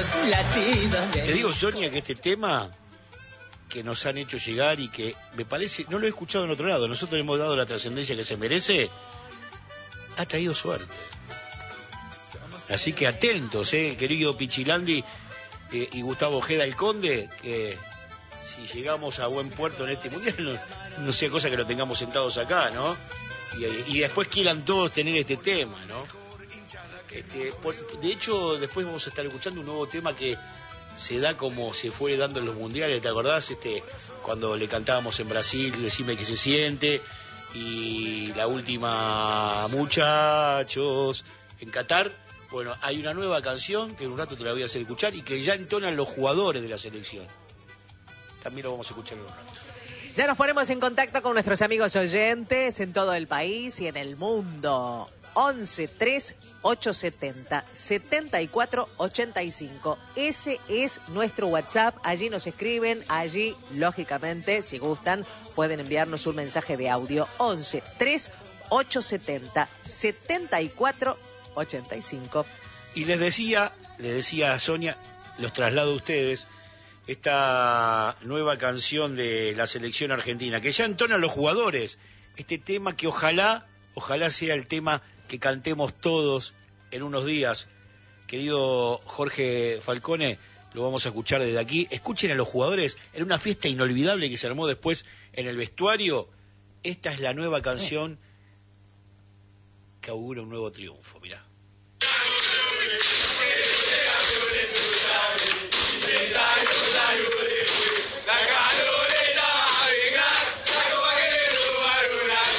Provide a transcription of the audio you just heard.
los latidos de... Te digo, Sonia, que este tema que nos han hecho llegar y que me parece, no lo he escuchado en otro lado, nosotros le hemos dado la trascendencia que se merece, ha traído suerte. Así que atentos, querido Pichilandi y Gustavo Ojeda el Conde, que si llegamos a buen puerto en este mundial, no sea cosa que lo tengamos sentados acá, ¿no? Y después quieran todos tener este tema, ¿no? De hecho, después vamos a estar escuchando un nuevo tema que se da como se fue dando en los mundiales, ¿te acordás? Cuando le cantábamos en Brasil, Decime que se siente, y la última, Muchachos, en Qatar. Bueno, hay una nueva canción que en un rato te la voy a hacer escuchar y que ya entonan los jugadores de la selección. También lo vamos a escuchar en un rato. Ya nos ponemos en contacto con nuestros amigos oyentes en todo el país y en el mundo. 11-3870-7485. Ese es nuestro WhatsApp. Allí nos escriben. Allí, lógicamente, si gustan, pueden enviarnos un mensaje de audio. 11-3870-7485. Y les decía a Sonia, los traslado a ustedes, esta nueva canción de la selección argentina, que ya entona a los jugadores. Este tema que ojalá sea el tema que cantemos todos en unos días. Querido Jorge Falcone, lo vamos a escuchar desde aquí. Escuchen a los jugadores en una fiesta inolvidable que se armó después en el vestuario. Esta es la nueva canción que augura un nuevo triunfo, mirá. La